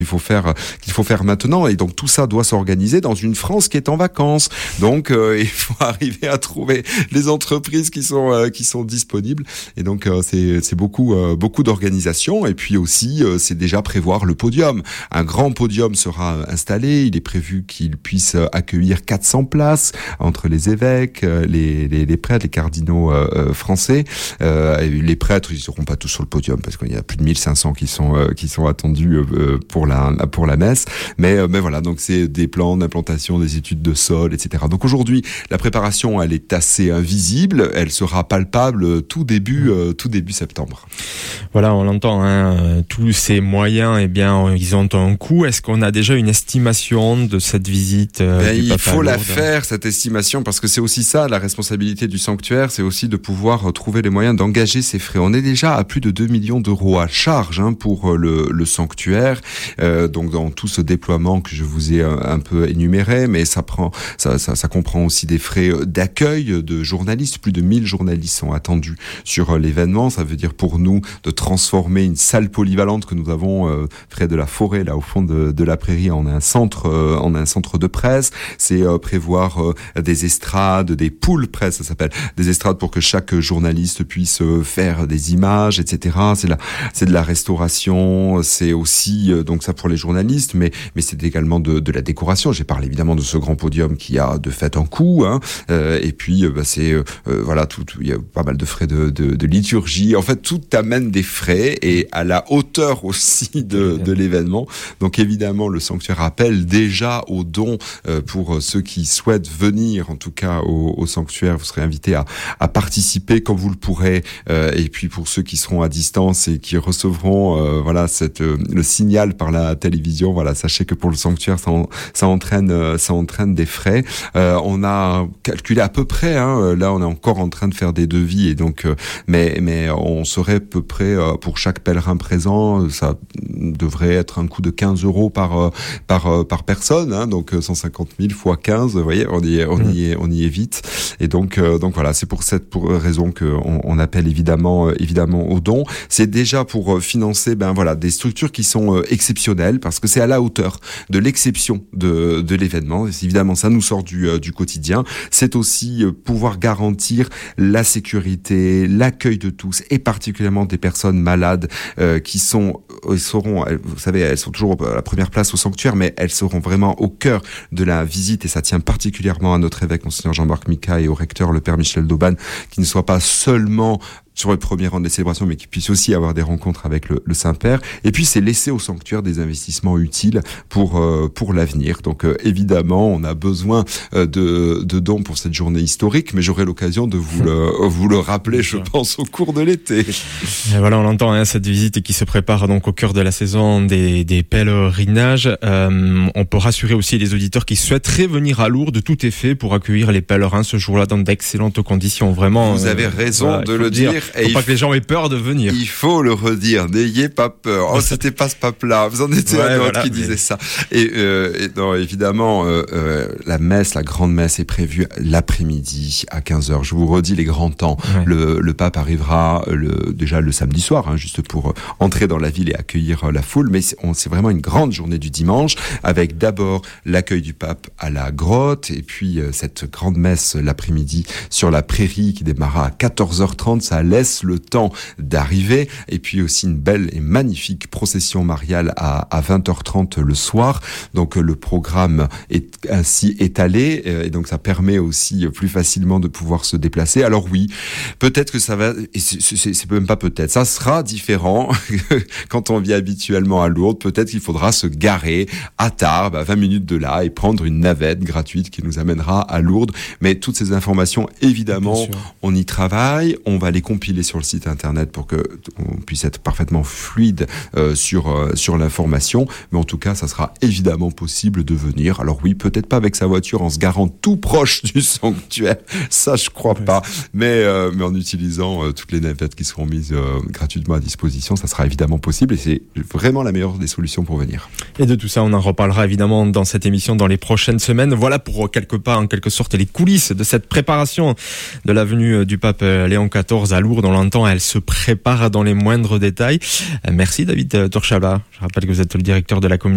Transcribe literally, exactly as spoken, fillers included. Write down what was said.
qu'il faut faire, qu'il faut faire maintenant. Et donc tout ça doit s'organiser dans une France qui est en vacances. Donc euh, il faut arriver à trouver les entreprises qui sont euh, qui sont disponibles. Et donc euh, c'est c'est beaucoup euh, beaucoup d'organisation. Et puis aussi euh, c'est déjà prévoir le podium. Un grand podium sera installé. Il est prévu qu'il puisse accueillir quatre cents places entre les évêques, les les, les prêtres, les cardinaux euh, français. Euh, les prêtres, ils seront pas tous sur le podium parce qu'il y a plus de mille cinq cents qui sont euh, qui sont attendus euh, pour la pour la messe. Mais euh, mais voilà, donc c'est des plans d'implantation, des études de sol, et cetera. Donc aujourd'hui, la préparation, elle est assez invisible. Elle sera palpable tout début euh, tout début septembre. Voilà, on l'entend. Hein, tous ces moyens, eh bien, ils ont un coût. Est-ce qu'on a déjà une estimation de cette visite euh, ben, du il Papa faut à la Lourdes faire, cette estimation, parce que c'est aussi ça, la responsabilité du sanctuaire, c'est aussi de pouvoir trouver les moyens d'engager ces frais. On est déjà à plus de deux millions d'euros à charge hein, pour le, le sanctuaire, euh, donc dans tout ce déploiement que je vous ai un, un peu énuméré, mais ça prend, ça, ça, ça comprend aussi des frais d'accueil de journalistes. Plus de mille journalistes sont attendus sur l'événement. Ça veut dire pour nous de transformer une salle polyvalente que nous avons euh, près de la forêt, là au fond de, de la prairie, en un centre, euh, en un centre de presse. C'est euh, prévoir euh, des estrades, des poules presse, ça s'appelle, des estrades pour que chaque journaliste puisse euh, faire des images, et cetera. C'est la, c'est de la restauration, c'est aussi euh, donc ça pour les journalistes, mais mais c'est également de, de la décoration. J'ai parlé évidemment de ce grand podium qui a de fait un coût, hein, euh, et puis euh, bah, c'est euh, voilà tout, tout, il y a pas mal de frais de, de, de liturgie. En fait, tout amène des frais et à la hauteur aussi de, de l'événement. Donc évidemment, le sanctuaire appelle déjà aux dons euh, pour ceux qui souhaitent venir, en tout cas au, au sanctuaire. Vous serez invités à, à participer quand vous le pourrez. Euh, et puis pour ceux qui seront à distance et qui recevront euh, voilà cette euh, le signal par la télévision, voilà, sachez que pour le sanctuaire, ça, en, ça entraîne euh, ça entraîne des frais. Euh, on a calculé à peu près. Hein, là, on est encore en train de faire des devis et donc, euh, mais mais on serait à peu près euh, pour chaque pèlerin présent, ça devrait être un coût de quinze euros par euh, par euh, par personne. Hein, donc cent cinquante mille fois quinze, vous voyez, on y est, on y est, on y est vite. Et donc euh, donc voilà, c'est pour cette pour raison que on, on appelle évidemment euh, évidemment aux dons. C'est déjà pour euh, financer ben voilà des structures qui sont euh, exceptionnelles parce que c'est à la hauteur de l'exception de de l'événement. Et évidemment, ça nous sort du euh, du quotidien. C'est aussi euh, pouvoir garantir la sécurité, l'accueil de tous et particulièrement des personnes malades euh, qui sont euh, seront, vous savez, elles sont toujours à la première place au sanctuaire, mais elles seront vraiment au cœur de la visite et ça tient particulièrement à notre évêque, Monseigneur Jean-Marc Mika, et au recteur, le Père Michel Dauban, qui ne soit pas seulement sur le premier rang des célébrations, mais qui puisse aussi avoir des rencontres avec le, le Saint-Père. Et puis, c'est laisser au sanctuaire des investissements utiles pour euh, pour l'avenir. Donc, euh, évidemment, on a besoin euh, de de dons pour cette journée historique, mais j'aurai l'occasion de vous le vous le rappeler, je pense, au cours de l'été. Et voilà, on l'entend, hein, cette visite qui se prépare donc au cœur de la saison des des pèlerinages. Euh, on peut rassurer aussi les auditeurs qui souhaiteraient venir à Lourdes. Tout est fait pour accueillir les pèlerins ce jour-là dans d'excellentes conditions. Vraiment. Vous avez raison euh, de le dire. dire. Faut pas que les gens aient peur de venir. Il faut le redire, n'ayez pas peur. Oh, c'était pas ce pape-là. Vous en étiez ouais, un autre voilà, qui mais... disait ça. Et, euh, et non, évidemment, euh, euh, la messe, la grande messe est prévue l'après-midi à quinze heures. Je vous redis les grands temps. Ouais. Le, le pape arrivera le, déjà le samedi soir, hein, juste pour entrer dans la ville et accueillir la foule. Mais c'est, on, c'est vraiment une grande journée du dimanche, avec d'abord l'accueil du pape à la grotte, et puis euh, cette grande messe l'après-midi sur la prairie qui démarra à quatorze heures trente. Ça laisse le temps d'arriver, et puis aussi une belle et magnifique procession mariale à, à vingt heures trente le soir. Donc le programme est ainsi étalé, et donc ça permet aussi plus facilement de pouvoir se déplacer. Alors oui, peut-être que ça va, et c'est, c'est, c'est même pas peut-être, ça sera différent quand on vit habituellement à Lourdes. Peut-être qu'il faudra se garer à Tarbes, à vingt minutes de là, et prendre une navette gratuite qui nous amènera à Lourdes. Mais toutes ces informations, évidemment, on y travaille, on va les compiler sur le site internet pour que on puisse être parfaitement fluide euh, sur euh, sur l'information, mais en tout cas ça sera évidemment possible de venir. Alors oui, peut-être pas avec sa voiture en se garant tout proche du sanctuaire, ça je crois pas, mais euh, mais en utilisant euh, toutes les navettes qui seront mises euh, gratuitement à disposition, ça sera évidemment possible et c'est vraiment la meilleure des solutions pour venir. Et de tout ça, on en reparlera évidemment dans cette émission dans les prochaines semaines. Voilà pour quelque part, en quelque sorte, les coulisses de cette préparation de la venue du pape Léon quatorze à Lourdes. On l'entend, elle se prépare dans les moindres détails. Merci David Torchala. Je rappelle que vous êtes le directeur de la communication